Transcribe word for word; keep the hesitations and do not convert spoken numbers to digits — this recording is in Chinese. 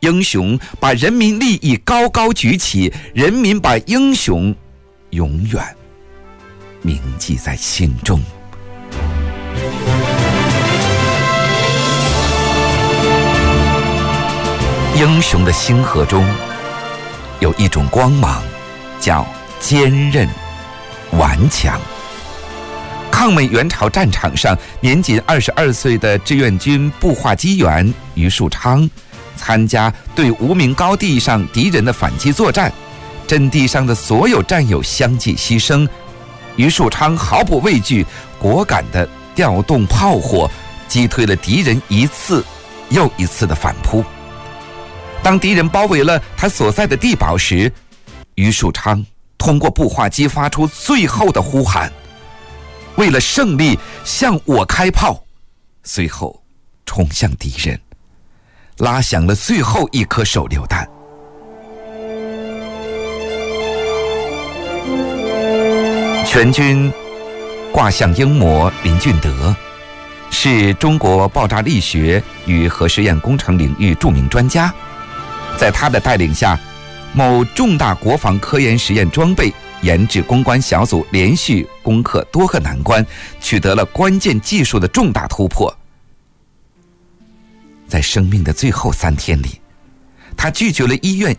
英雄把人民利益高高举起，人民把英雄永远铭记在心中。英雄的星河中有一种光芒，叫坚韧顽强。抗美援朝战场上，年仅二十二岁的志愿军步话机员于树昌参加对无名高地上敌人的反击作战，阵地上的所有战友相继牺牲，于树昌毫不畏惧，果敢地调动炮火，击退了敌人一次又一次的反扑。当敌人包围了他所在的地堡时，于树昌通过步话机发出最后的呼喊：为了胜利，向我开炮！随后冲向敌人，拉响了最后一颗手榴弹。全军挂相英模林俊德是中国爆炸力学与核试验工程领域著名专家，在他的带领下，某重大国防科研实验装备研制攻关小组连续攻克多个难关，取得了关键技术的重大突破。在生命的最后三天里，他拒绝了医院